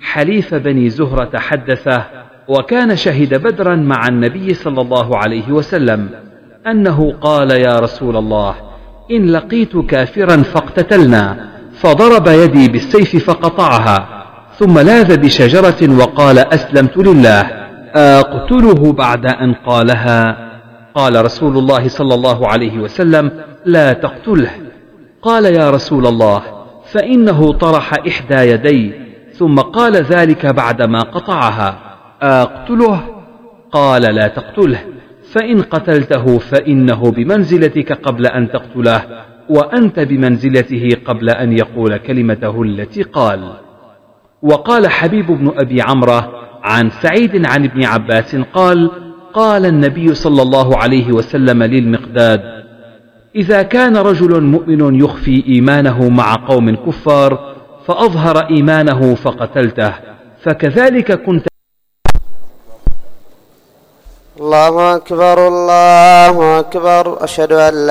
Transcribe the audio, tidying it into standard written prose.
حليف بني زهرة حدثه، وكان شهد بدرا مع النبي صلى الله عليه وسلم، أنه قال: يا رسول الله، إن لقيت كافرا فاقتتلنا، فضرب يدي بالسيف فقطعها، ثم لاذ بشجرة وقال: أسلمت لله، أقتله بعد أن قالها؟ قال رسول الله صلى الله عليه وسلم: لا تقتله. قال: يا رسول الله، فإنه طرح إحدى يدي، ثم قال ذلك بعدما قطعها، أقتله؟ قال: لا تقتله، فإن قتلته فإنه بمنزلتك قبل أن تقتله، وأنت بمنزلته قبل أن يقول كلمته التي قال. وقال حبيب بن أبي عمرة عن سعيد عن ابن عباس قال: قال النبي صلى الله عليه وسلم للمقداد: إذا كان رجل مؤمن يخفي إيمانه مع قوم كفار فأظهر إيمانه فقتلته، فكذلك كنت. الله أكبر الله أكبر، أشهد أن لا